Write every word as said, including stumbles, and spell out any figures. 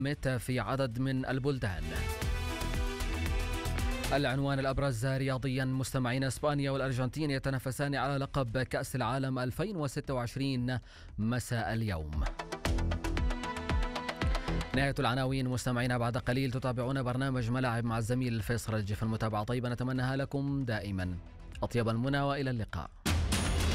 متى في عدد من البلدان. العنوان الأبرز رياضيا مستمعين: اسبانيا والأرجنتين يتنافسان على لقب كأس العالم ألفين وستة وعشرين مساء اليوم. نهاية العناوين مستمعين، بعد قليل تتابعون برنامج ملاعب مع الزميل فيصل الجف. المتابعة طيبة نتمناها لكم دائما. أطيب المنى وإلى اللقاء.